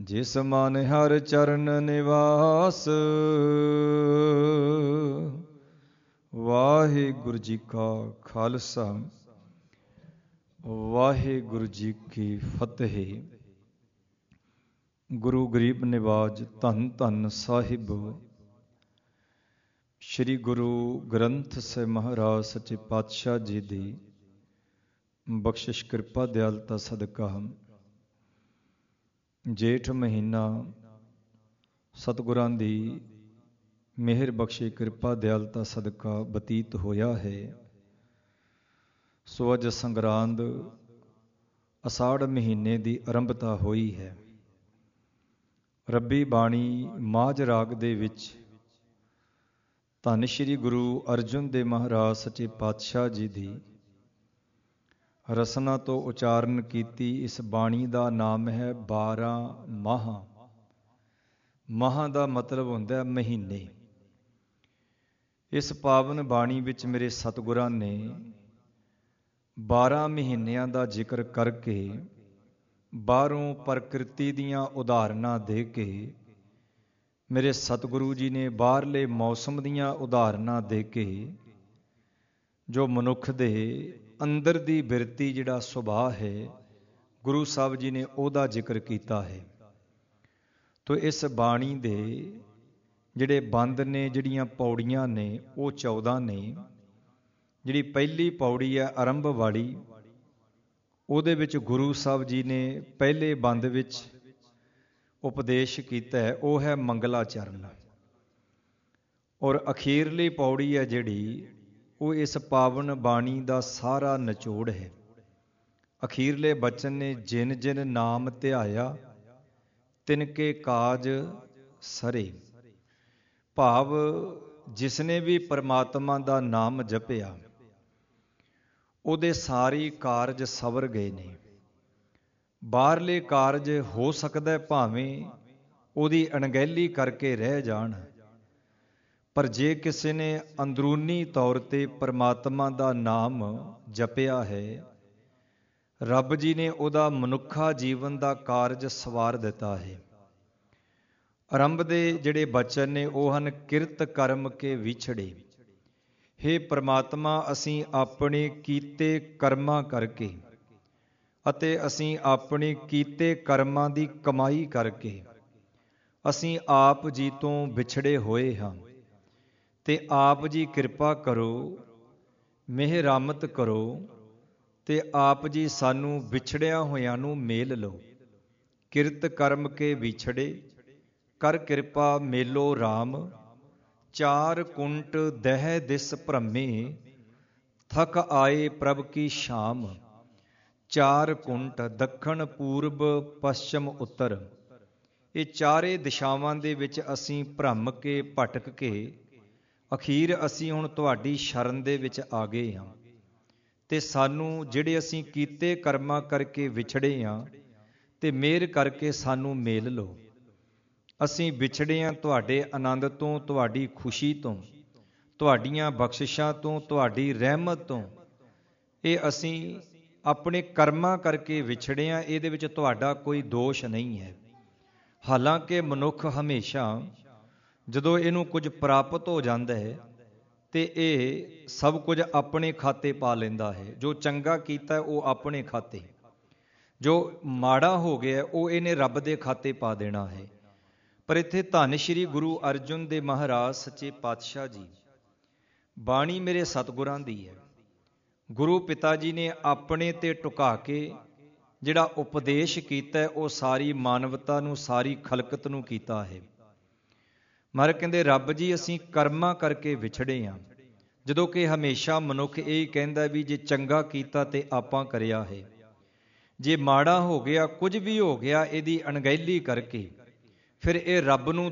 ਜਿਸ ਮਨ ਹਰ ਚਰਨ ਨਿਵਾਸ। ਵਾਹਿਗੁਰੂ ਜੀ ਕਾ ਖਾਲਸਾ, ਵਾਹਿਗੁਰੂ ਜੀ ਕੀ ਫਤਿਹ। ਗੁਰੂ ਗਰੀਬ ਨਿਵਾਜ ਧੰਨ ਧੰਨ ਸਾਹਿਬ ਸ੍ਰੀ ਗੁਰੂ ਗ੍ਰੰਥ ਸਾਹਿਬ ਮਹਾਰਾਜ ਸੱਚੇ ਪਾਤਸ਼ਾਹ ਜੀ ਦੀ ਬਖਸ਼ਿਸ਼ ਕਿਰਪਾ ਦਿਆਲਤਾ ਸਦਕਾ ਜੇਠ ਮਹੀਨਾ ਸਤਿਗੁਰਾਂ ਦੀ ਮਿਹਰ ਬਖਸ਼ੀ ਕਿਰਪਾ ਦਿਆਲਤਾ ਸਦਕਾ ਬਤੀਤ ਹੋਇਆ ਹੈ। ਸੋ ਅੱਜ ਸੰਗਰਾਂਦ ਅਸਾੜ ਮਹੀਨੇ ਦੀ ਆਰੰਭਤਾ ਹੋਈ ਹੈ। ਰੱਬੀ ਬਾਣੀ ਮਾਝ ਰਾਗ ਦੇ ਵਿੱਚ ਧੰਨ ਸ਼੍ਰੀ ਗੁਰੂ ਅਰਜਨ ਦੇਵ ਮਹਾਰਾਜ ਸੱਚੇ ਪਾਤਸ਼ਾਹ ਜੀ ਦੀ ਰਸਨਾ ਤੋਂ ਉਚਾਰਨ ਕੀਤੀ ਇਸ ਬਾਣੀ ਦਾ ਨਾਮ ਹੈ 12 ਮਾਹਾਂ। ਮਾਹਾਂ ਦਾ ਮਤਲਬ ਹੁੰਦਾ ਮਹੀਨੇ। ਇਸ ਪਾਵਨ ਬਾਣੀ ਵਿੱਚ ਮੇਰੇ ਸਤਿਗੁਰਾਂ ਨੇ 12 ਮਹੀਨਿਆਂ ਦਾ ਜ਼ਿਕਰ ਕਰਕੇ ਬਾਹਰੋਂ ਪ੍ਰਕਿਰਤੀ ਦੀਆਂ ਉਦਾਹਰਨਾਂ ਦੇ ਕੇ ਮੇਰੇ ਸਤਿਗੁਰੂ ਜੀ ਨੇ ਬਾਹਰਲੇ ਮੌਸਮ ਦੀਆਂ ਉਦਾਹਰਨਾਂ ਦੇ ਕੇ ਜੋ ਮਨੁੱਖ ਦੇ ਅੰਦਰ ਦੀ ਬਿਰਤੀ ਜਿਹੜਾ ਸੁਭਾਅ ਹੈ ਗੁਰੂ ਸਾਹਿਬ ਜੀ ਨੇ ਉਹਦਾ ਜ਼ਿਕਰ ਕੀਤਾ ਹੈ। ਤੋ ਇਸ ਬਾਣੀ ਦੇ ਜਿਹੜੇ ਬੰਦ ਨੇ, ਜਿਹੜੀਆਂ ਪੌੜੀਆਂ ਨੇ ਉਹ 14 ਨੇ। ਜਿਹੜੀ ਪਹਿਲੀ ਪੌੜੀ ਹੈ ਆਰੰਭ ਵਾਲੀ, ਉਹਦੇ ਵਿੱਚ ਗੁਰੂ ਸਾਹਿਬ ਜੀ ਨੇ ਪਹਿਲੇ ਬੰਦ ਵਿੱਚ ਉਪਦੇਸ਼ ਕੀਤਾ ਹੈ, ਉਹ ਹੈ ਮੰਗਲਾਚਰਨ। ਔਰ ਅਖੀਰਲੀ ਪੌੜੀ ਹੈ ਜਿਹੜੀ, ਉਹ ਇਸ ਪਾਵਨ ਬਾਣੀ ਦਾ ਸਾਰਾ ਨਿਚੋੜ ਹੈ। ਅਖੀਰਲੇ ਬਚਨ ਨੇ ਜਿਨ ਜਿਨ ਨਾਮ ਧਿਆਇਆ ਤਿਨ ਕੇ ਕਾਜ ਸਰੇ। ਭਾਵ ਜਿਸਨੇ ਵੀ ਪਰਮਾਤਮਾ ਦਾ ਨਾਮ ਜਪਿਆ ਉਹਦੇ ਸਾਰੇ ਕਾਰਜ ਸਵਰ ਗਏ ਨੇ। ਬਾਹਰਲੇ ਕਾਰਜ ਹੋ ਸਕਦਾ ਭਾਵੇਂ ਉਹਦੀ ਅਣਗਹਿਲੀ ਕਰਕੇ ਰਹਿ ਜਾਣ, ਪਰ ਜੇ ਕਿਸੇ ਨੇ ਅੰਦਰੂਨੀ ਤੌਰ ਤੇ ਪਰਮਾਤਮਾ ਦਾ ਨਾਮ ਜਪਿਆ ਹੈ, ਰੱਬ ਜੀ ਨੇ ਉਹਦਾ ਮਨੁੱਖਾ ਜੀਵਨ ਦਾ ਕਾਰਜ ਸਵਾਰ ਦਿੱਤਾ ਹੈ। ਆਰੰਭ ਦੇ ਜਿਹੜੇ ਬਚਨ ਨੇ ਉਹ ਹਨ ਕਿਰਤ ਕਰਮ ਕੇ ਵਿਛੜੇ। ਹੇ ਪ੍ਰਮਾਤਮਾ, ਅਸੀਂ ਆਪਣੇ ਕੀਤੇ ਕਰਮਾਂ ਕਰਕੇ ਅਤੇ ਅਸੀਂ ਆਪਣੇ ਕੀਤੇ ਕਰਮਾਂ ਦੀ ਕਮਾਈ ਕਰਕੇ ਅਸੀਂ ਆਪ ਜੀ ਤੋਂ ਵਿਛੜੇ ਹੋਏ ਹਾਂ, ਤੇ ਆਪ ਜੀ ਕਿਰਪਾ ਕਰੋ, ਮਿਹਰਾਮਤ ਕਰੋ ਤੇ ਆਪ ਜੀ ਸਾਨੂੰ ਵਿਛੜਿਆਂ ਹੋਇਆਂ ਨੂੰ ਮੇਲ ਲਓ। ਕਿਰਤ ਕਰਮ ਕੇ ਵਿਛੜੇ ਕਰ ਕਿਰਪਾ ਮੇਲੋ ਰਾਮ। ਚਾਰ ਕੁੰਟ ਦਹਿ ਦਿਸ ਭ੍ਰਮੇ ਥਕ ਆਏ ਪ੍ਰਭ ਕੀ ਸ਼ਾਮ। ਚਾਰ ਕੁੰਟ ਦੱਖਣ ਪੂਰਬ ਪੱਛਮ ਉੱਤਰ, ਇਹ ਚਾਰੇ ਦਿਸ਼ਾਵਾਂ ਦੇ ਵਿੱਚ ਅਸੀਂ ਭ੍ਰਮ ਕੇ ਭਟਕ ਕੇ ਅਖੀਰ ਅਸੀਂ ਹੁਣ ਤੁਹਾਡੀ ਸ਼ਰਨ ਦੇ ਵਿੱਚ ਆ ਗਏ ਹਾਂ, ਤੇ ਸਾਨੂੰ ਜਿਹੜੇ ਅਸੀਂ ਕੀਤੇ ਕਰਮਾਂ ਕਰਕੇ ਵਿਛੜੇ ਹਾਂ ਤੇ ਮਿਹਰ ਕਰਕੇ ਸਾਨੂੰ ਮੇਲ ਲਓ। ਅਸੀਂ ਵਿਛੜੇ ਹਾਂ ਤੁਹਾਡੇ ਆਨੰਦ ਤੋਂ, ਤੁਹਾਡੀ ਖੁਸ਼ੀ ਤੋਂ, ਤੁਹਾਡੀਆਂ ਬਖਸ਼ਿਸ਼ਾਂ ਤੋਂ, ਤੁਹਾਡੀ ਰਹਿਮਤ ਤੋਂ। ਇਹ ਅਸੀਂ ਆਪਣੇ ਕਰਮਾਂ ਕਰਕੇ ਵਿਛੜੇ ਹਾਂ, ਇਹਦੇ ਵਿੱਚ ਤੁਹਾਡਾ ਕੋਈ ਦੋਸ਼ ਨਹੀਂ ਹੈ। ਹਾਲਾਂਕਿ ਮਨੁੱਖ ਹਮੇਸ਼ਾ ਜਦੋਂ ਇਹਨੂੰ ਕੁਝ ਪ੍ਰਾਪਤ ਹੋ ਜਾਂਦਾ ਹੈ ਤੇ ਇਹ ਸਭ ਕੁਝ ਆਪਣੇ ਖਾਤੇ ਪਾ ਲੈਂਦਾ ਹੈ। ਜੋ ਚੰਗਾ ਕੀਤਾ ਉਹ ਆਪਣੇ ਖਾਤੇ, ਜੋ ਮਾੜਾ ਹੋ ਗਿਆ ਉਹ ਇਹਨੇ ਰੱਬ ਦੇ ਖਾਤੇ ਪਾ ਦੇਣਾ ਹੈ। ਪਰ ਇੱਥੇ ਧੰਨ ਸ਼੍ਰੀ ਗੁਰੂ ਅਰਜਨ ਦੇਵ ਮਹਾਰਾਜ ਸੱਚੇ ਪਾਤਸ਼ਾਹ ਜੀ, ਬਾਣੀ ਮੇਰੇ ਸਤਿਗੁਰਾਂ ਦੀ ਹੈ। ਗੁਰੂ ਪਿਤਾ ਜੀ ਨੇ ਆਪਣੇ ਤੇ ਟੁਕਾ ਕੇ ਜਿਹੜਾ ਉਪਦੇਸ਼ ਕੀਤਾ ਉਹ ਸਾਰੀ ਮਾਨਵਤਾ ਨੂੰ, ਸਾਰੀ ਖਲਕਤ ਨੂੰ ਕੀਤਾ ਹੈ। ਮਹਾਰਾਜ ਕਹਿੰਦੇ ਰੱਬ ਜੀ ਅਸੀਂ ਕਰਮਾਂ ਕਰਕੇ ਵਿਛੜੇ ਹਾਂ, ਜਦੋਂ ਕਿ ਹਮੇਸ਼ਾ ਮਨੁੱਖ ਇਹ ਕਹਿੰਦਾ ਵੀ ਜੇ ਚੰਗਾ ਕੀਤਾ ਤੇ ਆਪਾਂ ਕਰਿਆ ਹੈ, ਜੇ ਮਾੜਾ ਹੋ ਗਿਆ, ਕੁਝ ਵੀ ਹੋ ਗਿਆ, ਇਹਦੀ ਅਣਗਹਿਲੀ ਕਰਕੇ ਫਿਰ ਇਹ ਰੱਬ ਨੂੰ